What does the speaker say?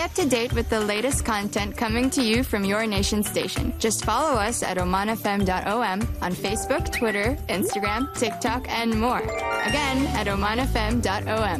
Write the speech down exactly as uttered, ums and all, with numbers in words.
up to date with the latest content coming to you from your nation station. Just follow us at oman f m dot o m on Facebook, Twitter, Instagram, TikTok, and more. Again, at oman f m dot o m.